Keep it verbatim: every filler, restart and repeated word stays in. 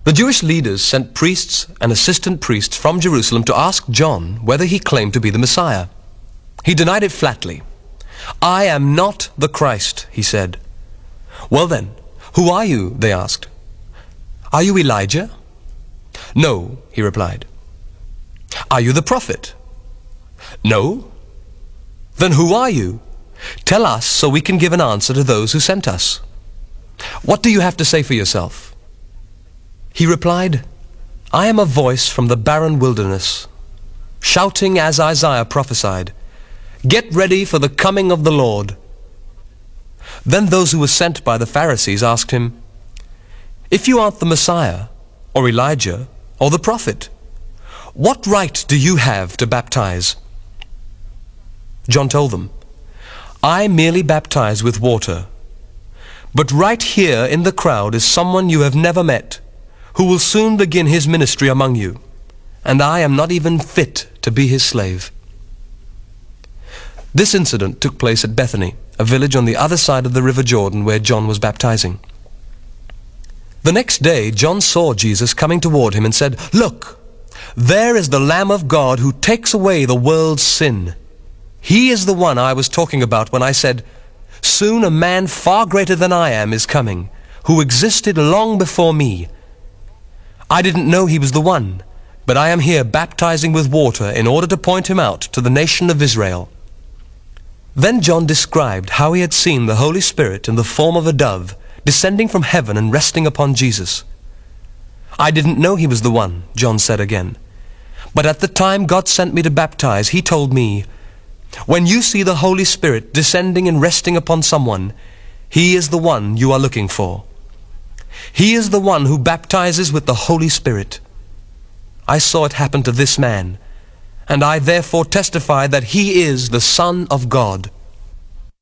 The Jewish leaders sent priests and assistant priests from Jerusalem to ask John whether he claimed to be the Messiah. He denied it flatly. "I am not the Christ," he said. "Well then, who are you?" they asked. "Are you Elijah?" "No," he replied. "Are you the prophet?" "No." "Then who are you? Tell us so we can give an answer to those who sent us. What do you have to say for yourself?" He replied, "I am a voice from the barren wilderness, shouting as Isaiah prophesied, 'Get ready for the coming of the Lord.'" Then those who were sent by the Pharisees asked him, "If you aren't the Messiah, or Elijah, or the prophet, what right do you have to baptize?" John told them, "I merely baptize with water, but right here in the crowd is someone you have never met, who will soon begin his ministry among you, and I am not even fit to be his slave." This incident took place at Bethany, a village on the other side of the river Jordan where John was baptizing. The next day John saw Jesus coming toward him and said, "Look, there is the Lamb of God who takes away the world's sin. He is the one I was talking about when I said, 'Soon a man far greater than I am is coming, who existed long before me.' I didn't know he was the one, but I am here baptizing with water in order to point him out to the nation of Israel." Then John described how he had seen the Holy Spirit in the form of a dove descending from heaven and resting upon Jesus. "I didn't know he was the one," John said again. "But at the time God sent me to baptize, he told me, 'When you see the Holy Spirit descending and resting upon someone, he is the one you are looking for. He is the one who baptizes with the Holy Spirit.' I saw it happen to this man, and I therefore testify that he is the Son of God."